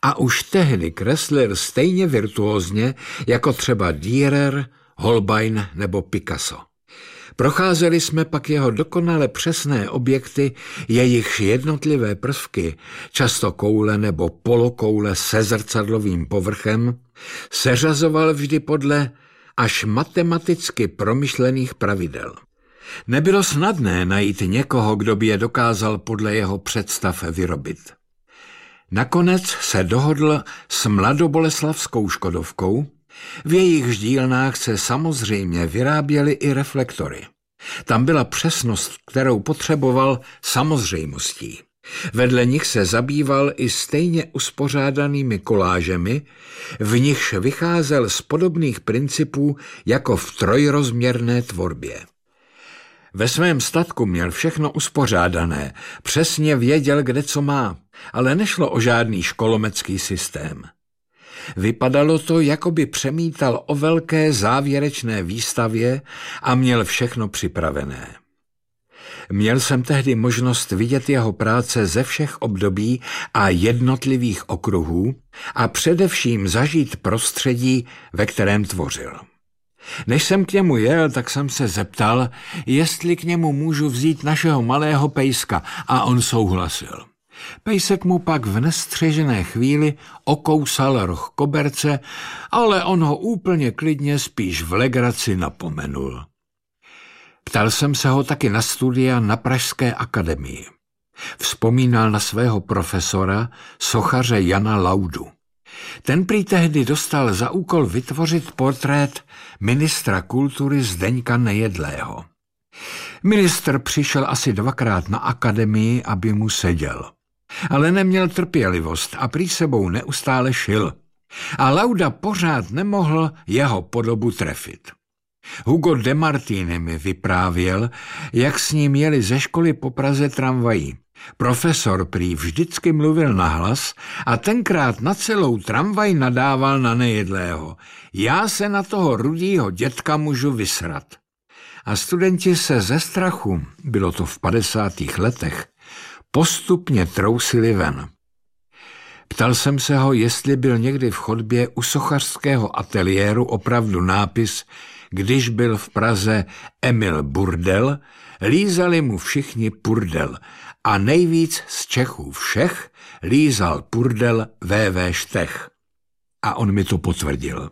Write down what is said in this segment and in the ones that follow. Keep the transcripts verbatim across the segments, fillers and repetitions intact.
A už tehdy kreslil stejně virtuózně jako třeba Dürer, Holbein nebo Picasso. Procházeli jsme pak jeho dokonale přesné objekty, jejichž jednotlivé prvky, často koule nebo polokoule se zrcadlovým povrchem, seřazoval vždy podle až matematicky promyšlených pravidel. Nebylo snadné najít někoho, kdo by je dokázal podle jeho představ vyrobit. Nakonec se dohodl s mladoboleslavskou Škodovkou, v jejich dílnách se samozřejmě vyráběly i reflektory. Tam byla přesnost, kterou potřeboval, samozřejmostí. Vedle nich se zabýval i stejně uspořádanými kolážemi, v nichž vycházel z podobných principů jako v trojrozměrné tvorbě. Ve svém statku měl všechno uspořádané, přesně věděl, kde co má, ale nešlo o žádný školometský systém. Vypadalo to, jako by přemítal o velké závěrečné výstavě a měl všechno připravené. Měl jsem tehdy možnost vidět jeho práce ze všech období a jednotlivých okruhů a především zažít prostředí, ve kterém tvořil. Než jsem k němu jel, tak jsem se zeptal, jestli k němu můžu vzít našeho malého pejska, a on souhlasil. Pejsek mu pak v nestřežené chvíli okousal roh koberce, ale on ho úplně klidně spíš v legraci napomenul. Ptal jsem se ho taky na studia na Pražské akademii. Vzpomínal na svého profesora, sochaře Jana Laudu. Ten prý tehdy dostal za úkol vytvořit portrét ministra kultury Zdeňka Nejedlého. Ministr přišel asi dvakrát na akademii, aby mu seděl. Ale neměl trpělivost a prý sebou neustále šil. A Lauda pořád nemohl jeho podobu trefit. Hugo de Martini mi vyprávěl, jak s ním jeli ze školy po Praze tramvají. Profesor prý vždycky mluvil nahlas a tenkrát na celou tramvaj nadával na Nejedlého. Já se na toho rudýho dětka můžu vysrat. A studenti se ze strachu, bylo to v padesátých letech, postupně trousili ven. Ptal jsem se ho, jestli byl někdy v chodbě u sochařského ateliéru opravdu nápis Když byl v Praze Emil Burdel, lízali mu všichni purdel a nejvíc z Čechů všech lízal purdel vé vé Štech. A on mi to potvrdil.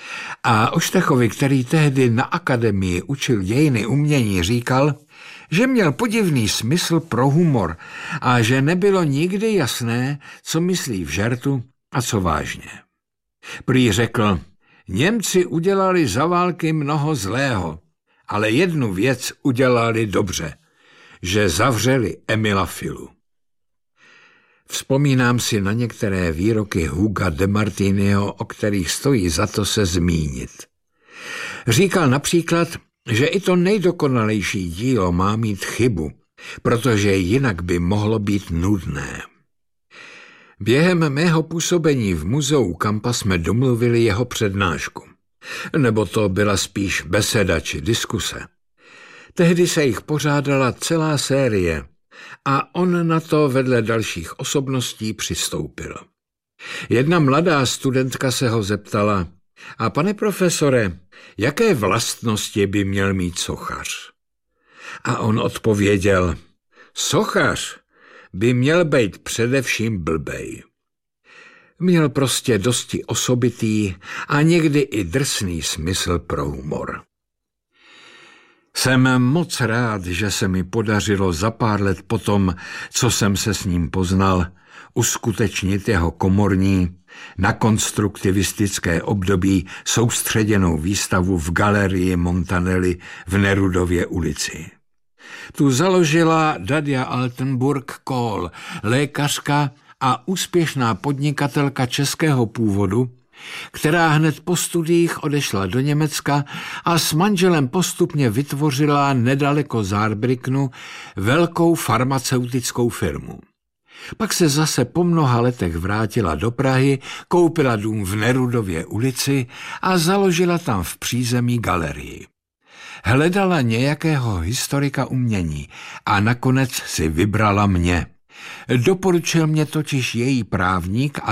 A o Štechovi, který tehdy na akademii učil dějiny umění, říkal, že měl podivný smysl pro humor a že nebylo nikdy jasné, co myslí v žertu a co vážně. Prý řekl, Němci udělali za války mnoho zlého, ale jednu věc udělali dobře, že zavřeli Emila Filu. Vzpomínám si na některé výroky Huga de Martiniho, o kterých stojí za to se zmínit. Říkal například, že i to nejdokonalejší dílo má mít chybu, protože jinak by mohlo být nudné. Během mého působení v muzeu Kampa jsme domluvili jeho přednášku. Nebo to byla spíš beseda či diskuse. Tehdy se jich pořádala celá série a on na to vedle dalších osobností přistoupil. Jedna mladá studentka se ho zeptala, a pane profesore, jaké vlastnosti by měl mít sochař? A on odpověděl, sochař by měl být především blbej. Měl prostě dosti osobitý a někdy i drsný smysl pro humor. Jsem moc rád, že se mi podařilo za pár let potom, co jsem se s ním poznal, uskutečnit jeho komorní, na konstruktivistické období soustředěnou výstavu v galerii Montanelli v Nerudově ulici. Tu založila Dadia Altenburg-Kohl, lékařka a úspěšná podnikatelka českého původu, která hned po studiích odešla do Německa a s manželem postupně vytvořila nedaleko Saarbrückenu velkou farmaceutickou firmu. Pak se zase po mnoha letech vrátila do Prahy, koupila dům v Nerudově ulici a založila tam v přízemí galerii. Hledala nějakého historika umění a nakonec si vybrala mě. Doporučil mě totiž její právník a